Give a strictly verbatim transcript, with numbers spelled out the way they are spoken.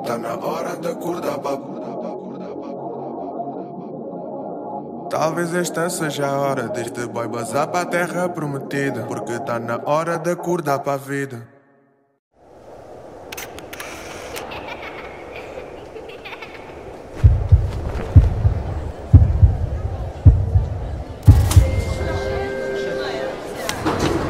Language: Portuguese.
Tá na hora de acordar pra... Talvez esta seja a hora deste boy bazar para a terra prometida, porque tá na hora de acordar para a vida.